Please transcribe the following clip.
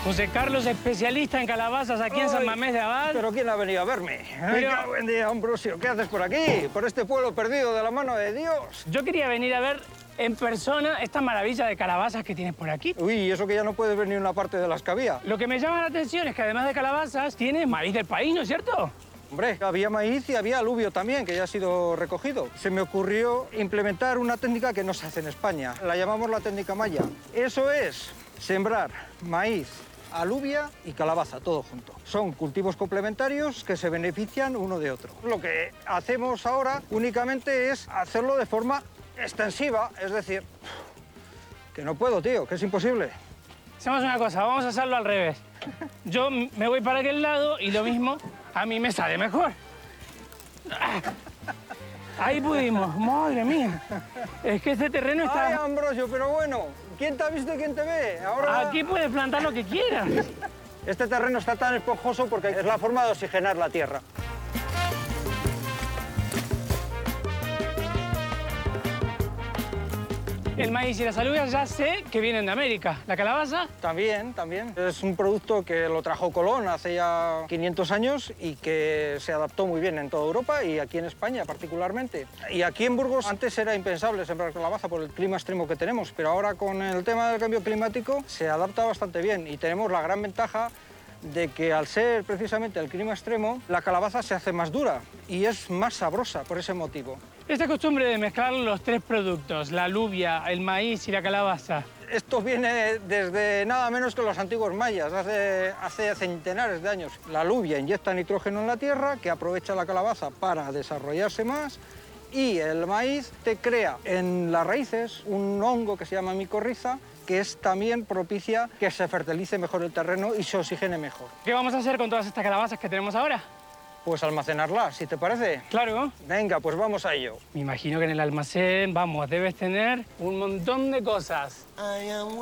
José Carlos, especialista en calabazas aquí en San Mamés de Abad. ¿Pero quién ha venido a verme? Buen día, Ambrosio. ¿Qué haces por aquí? Por este pueblo perdido de la mano de Dios. Yo quería venir a ver en persona esta maravilla de calabazas que tienes por aquí. Uy, eso que ya no puedes ver ni una parte de las que había. Lo que me llama la atención es que además de calabazas, tiene maíz del país, ¿no es cierto? Hombre, había maíz y había alubio también, que ya ha sido recogido. Se me ocurrió implementar una técnica que no se hace en España. La llamamos la técnica maya. Eso es sembrar maíz, alubia y calabaza, todo junto. Son cultivos complementarios que se benefician uno de otro. Lo que hacemos ahora únicamente es hacerlo de forma extensiva, es decir, que no puedo, tío, que es imposible. Hacemos una cosa, vamos a hacerlo al revés. Yo me voy para aquel lado y lo mismo a mí me sale mejor. Ahí pudimos, madre mía. Es que este terreno está... Ay, Ambrosio, pero bueno, ¿quién te ha visto y quién te ve? Ahora... Aquí puedes plantar lo que quieras. Este terreno está tan esponjoso porque es la forma de oxigenar la tierra. El maíz y las alubias ya sé que vienen de América. ¿La calabaza? También, también. Es un producto que lo trajo Colón hace ya 500 años y que se adaptó muy bien en toda Europa y aquí en España particularmente. Y aquí en Burgos antes era impensable sembrar calabaza por el clima extremo que tenemos, pero ahora con el tema del cambio climático se adapta bastante bien y tenemos la gran ventaja de que al ser precisamente el clima extremo, la calabaza se hace más dura y es más sabrosa por ese motivo. Esta costumbre de mezclar los tres productos, la alubia, el maíz y la calabaza. Esto viene desde nada menos que los antiguos mayas, hace centenares de años. La alubia inyecta nitrógeno en la tierra, que aprovecha la calabaza para desarrollarse más, y el maíz te crea en las raíces un hongo que se llama micorriza, que es también propicia que se fertilice mejor el terreno y se oxigene mejor. ¿Qué vamos a hacer con todas estas calabazas que tenemos ahora? Pues almacenarlas, si te parece. Claro. Venga, pues vamos a ello. Me imagino que en el almacén, vamos, debes tener un montón de cosas.